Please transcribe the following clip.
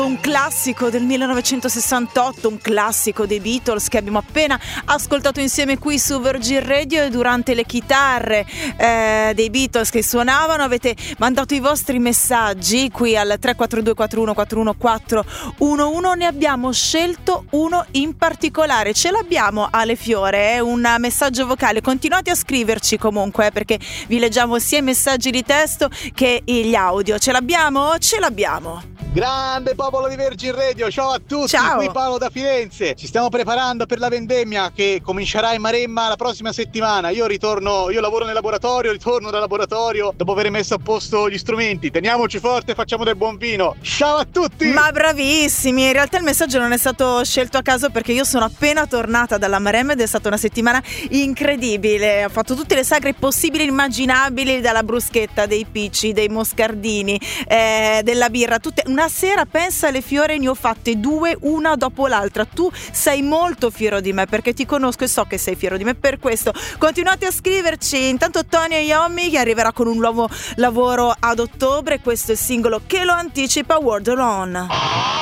Un classico del 1968, un classico dei Beatles che abbiamo appena ascoltato insieme qui su Virgin Radio, e durante le chitarre dei Beatles che suonavano avete mandato i vostri messaggi qui al 342 41 41 411. Ne abbiamo scelto uno in particolare, ce l'abbiamo, Ale Fiore, un messaggio vocale. Continuate a scriverci comunque, perché vi leggiamo sia i messaggi di testo che gli audio. Ce l'abbiamo? Ce l'abbiamo. Grande popolo di Virgin Radio, ciao a tutti. Ciao. Qui Paolo da Firenze. Ci stiamo preparando per la vendemmia che comincerà in Maremma la prossima settimana. Io lavoro nel laboratorio, ritorno dal laboratorio dopo aver messo a posto gli strumenti. Teniamoci forte e facciamo del buon vino. Ciao a tutti. Ma bravissimi, in realtà il messaggio non è stato scelto a caso, perché io sono appena tornata dalla Maremma ed è stata una settimana incredibile. Ho fatto tutte le sagre possibili e immaginabili, dalla bruschetta, dei picci, dei moscardini, della birra, tutte. Una sera, pensa alle Fiore, ne ho fatte 2 una dopo l'altra. Tu sei molto fiero di me, perché ti conosco e so che sei fiero di me, per questo continuate a scriverci. Intanto Tony Iommi, che arriverà con un nuovo lavoro ad ottobre, questo è il singolo che lo anticipa, World On.